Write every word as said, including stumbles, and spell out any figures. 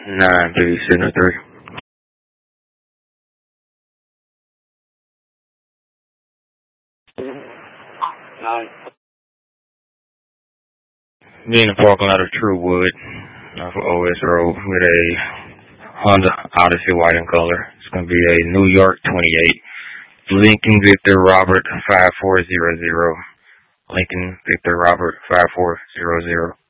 Nine three seven three. Nine. Me in the parking lot of Truewood off of O S Road with a Honda Odyssey white in color. It's going to be a New York twenty-eight. Lincoln Victor Robert five four zero zero. Lincoln Victor Robert five four zero zero.